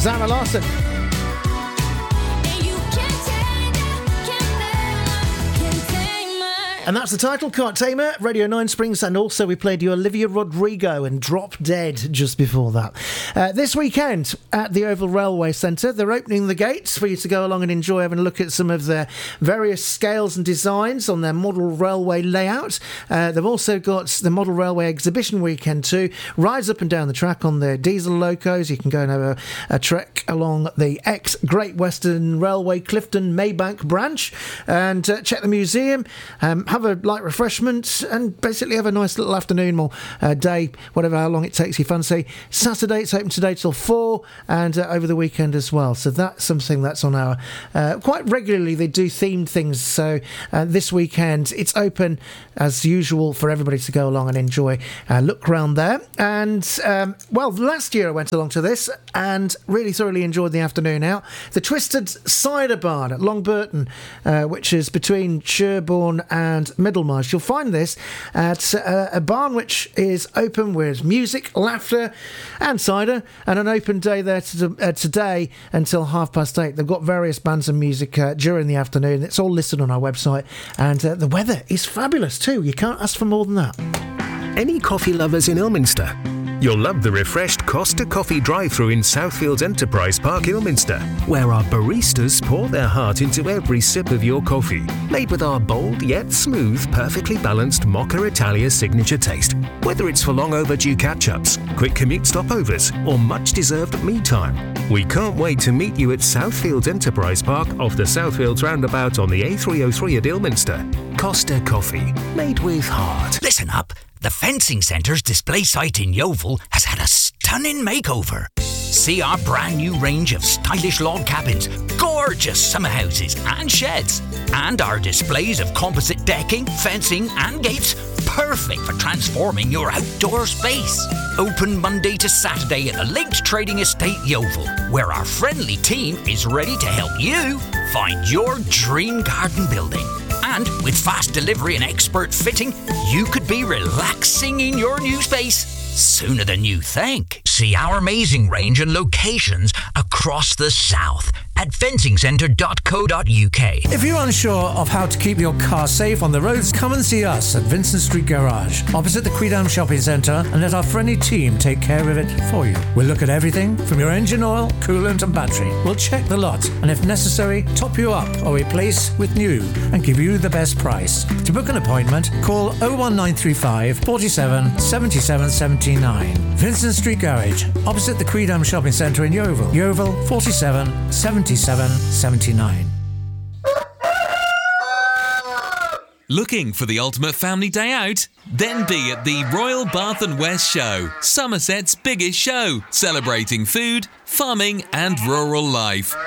Zara Larsson. And that's the title, Can't Tame Her, Radio 9 Springs, and also we played you Olivia Rodrigo and Drop Dead just before that. This weekend at the Oval Railway Centre, they're opening the gates for you to go along and enjoy having a look at some of their various scales and designs on their model railway layout. They've also got the Model Railway Exhibition Weekend too. Rides up and down the track on their diesel locos. You can go and have a trek along the ex-Great Western Railway Clifton Maybank branch and check the museum. Have a light refreshment and basically have a nice little afternoon or day, whatever, how long it takes you fancy. Saturday, it's open today till 4 and over the weekend as well. So that's something that's on our... quite regularly they do themed things. So this weekend it's open as usual for everybody to go along and enjoy. Look around there. And, well, last year I went along to this and really thoroughly enjoyed the afternoon out. The Twisted Cider Barn at Longburton, which is between Sherborne and Middlemarch. You'll find this at a barn which is open with music, laughter and cider, and an open day there today until 8:30. They've got various bands and music during the afternoon. It's all listed on our website, and the weather is fabulous too. You can't ask for more than that. Any coffee lovers in Ilminster? You'll love the refreshed Costa Coffee drive-thru in Southfields Enterprise Park, Ilminster, where our baristas pour their heart into every sip of your coffee, made with our bold yet smooth, perfectly balanced Mocha Italia signature taste. Whether it's for long overdue catch-ups, quick commute stopovers, or much-deserved me time, we can't wait to meet you at Southfields Enterprise Park off the Southfields roundabout on the A303 at Ilminster. Costa Coffee, made with heart. Listen up. The Fencing Centre's display site in Yeovil has had a stunning makeover. See our brand new range of stylish log cabins, gorgeous summer houses and sheds, and our displays of composite decking, fencing and gates, perfect for transforming your outdoor space. Open Monday to Saturday at the Linked Trading Estate Yeovil, where our friendly team is ready to help you find your dream garden building. And with fast delivery and expert fitting, you could be relaxing in your new space sooner than you think. See our amazing range and locations across the south at fencingcentre.co.uk. If you're unsure of how to keep your car safe on the roads, come and see us at Vincent Street Garage, opposite the Quidam Shopping Centre, and let our friendly team take care of it for you. We'll look at everything from your engine oil, coolant and battery. We'll check the lot and if necessary, top you up or replace with new and give you the best price. To book an appointment, call 01935 47 77 79. Vincent Street Garage, opposite the Quidam Shopping Centre in Yeovil. Yeovil 47 77 79. Looking for the ultimate family day out? Then be at the Royal Bath and West Show, Somerset's biggest show, celebrating food, farming and rural life.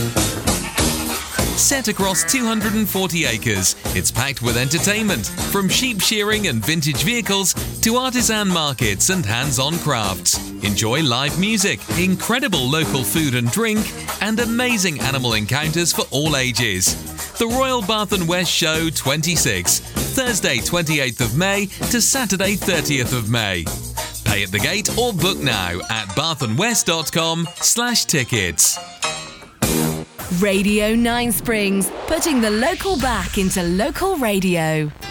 Set across 240 acres, it's packed with entertainment, from sheep shearing and vintage vehicles to artisan markets and hands-on crafts. Enjoy live music, incredible local food and drink, and amazing animal encounters for all ages. The Royal Bath and West Show 26, Thursday 28th of May to Saturday 30th of May. Pay at the gate or book now at bathandwest.com/tickets. Radio 9 Springs, putting the local back into local radio.